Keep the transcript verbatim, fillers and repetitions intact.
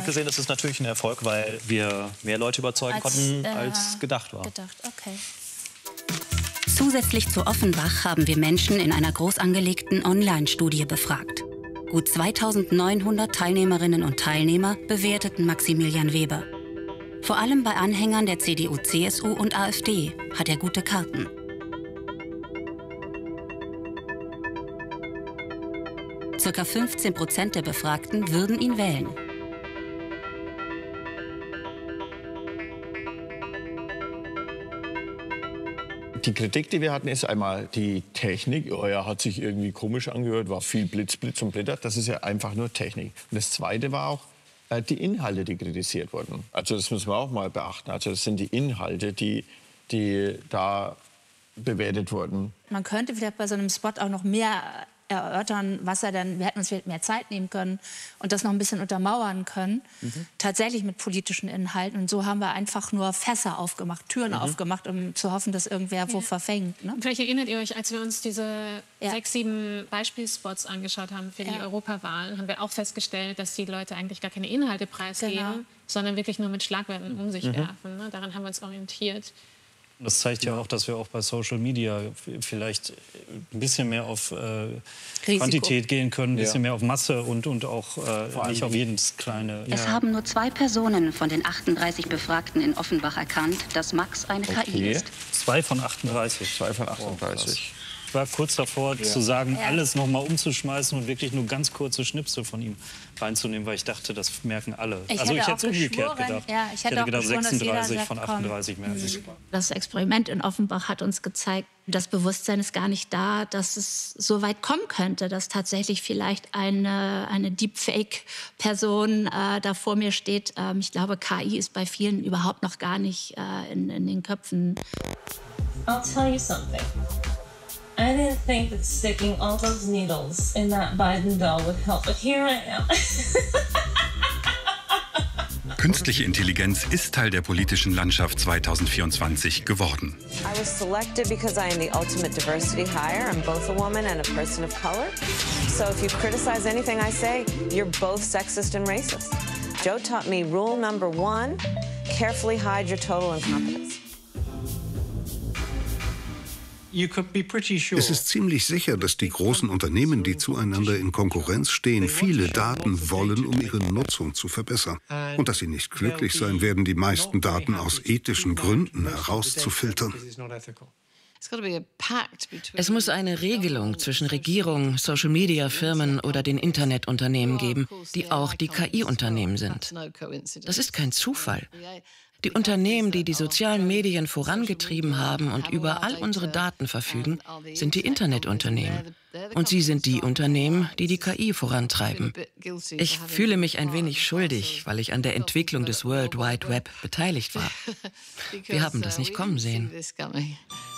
insgesamt gesehen ist es natürlich ein Erfolg, weil wir mehr Leute überzeugen als, konnten, äh, als gedacht war. Gedacht, okay. Zusätzlich zu Offenbach haben wir Menschen in einer groß angelegten Online-Studie befragt. Gut zweitausendneunhundert Teilnehmerinnen und Teilnehmer bewerteten Maximilian Weber. Vor allem bei Anhängern der C D U, C S U und AfD hat er gute Karten. Circa fünfzehn Prozent der Befragten würden ihn wählen. Die Kritik, die wir hatten, ist einmal die Technik. Oh ja, hat sich irgendwie komisch angehört, war viel Blitz, Blitz und Blätter. Das ist ja einfach nur Technik. Und das Zweite war auch äh, die Inhalte, die kritisiert wurden. Also das müssen wir auch mal beachten. Also das sind die Inhalte, die, die da bewertet wurden. Man könnte vielleicht bei so einem Spot auch noch mehr erörtern, was er denn, wir hätten uns vielleicht mehr Zeit nehmen können und das noch ein bisschen untermauern können, mhm. tatsächlich mit politischen Inhalten. Und so haben wir einfach nur Fässer aufgemacht, Türen mhm. aufgemacht, um zu hoffen, dass irgendwer ja. wo verfängt. Ne? Vielleicht erinnert ihr euch, als wir uns diese ja. sechs, sieben Beispielspots angeschaut haben für die ja. Europawahl, haben wir auch festgestellt, dass die Leute eigentlich gar keine Inhalte preisgeben, genau. sondern wirklich nur mit Schlagwörtern um sich mhm. werfen. Ne? Daran haben wir uns orientiert. Das zeigt ja auch, dass wir auch bei Social Media vielleicht ein bisschen mehr auf äh, Quantität gehen können, ein bisschen ja. mehr auf Masse und, und auch äh, nicht auf jedes kleine... Es ja. haben nur zwei Personen von den achtunddreißig Befragten in Offenbach erkannt, dass Max eine okay. K I ist. Zwei von achtunddreißig. Zwei von achtunddreißig. Oh, ich war kurz davor, ja. zu sagen, ja. alles noch mal umzuschmeißen und wirklich nur ganz kurze Schnipsel von ihm reinzunehmen, weil ich dachte, das merken alle. Ich also ich hätte es umgekehrt Ja, gedacht. ich hätte, ich hätte auch gedacht, sechsunddreißig sagt, von achtunddreißig merken. Das Experiment in Offenbach hat uns gezeigt, das Bewusstsein ist gar nicht da, dass es so weit kommen könnte, dass tatsächlich vielleicht eine, eine Deepfake-Person äh, da vor mir steht. Ähm, ich glaube, K I ist bei vielen überhaupt noch gar nicht äh, in, in den Köpfen. I'll tell you something. I didn't think that sticking all those needles in that Biden doll would help, but here I am. Künstliche Intelligenz ist Teil der politischen Landschaft zweitausendvierundzwanzig geworden. I was selected because I am the ultimate diversity hire. I'm both a woman and a person of color. So if you criticize anything I say, you're both sexist and racist. Joe taught me rule number one, carefully hide your total incompetence. Es ist ziemlich sicher, dass die großen Unternehmen, die zueinander in Konkurrenz stehen, viele Daten wollen, um ihre Nutzung zu verbessern. Und dass sie nicht glücklich sein werden, die meisten Daten aus ethischen Gründen herauszufiltern. Es muss eine Regelung zwischen Regierung, Social-Media-Firmen oder den Internetunternehmen geben, die auch die K I-Unternehmen sind. Das ist kein Zufall. Die Unternehmen, die die sozialen Medien vorangetrieben haben und über all unsere Daten verfügen, sind die Internetunternehmen. Und sie sind die Unternehmen, die die K I vorantreiben. Ich fühle mich ein wenig schuldig, weil ich an der Entwicklung des World Wide Web beteiligt war. Wir haben das nicht kommen sehen.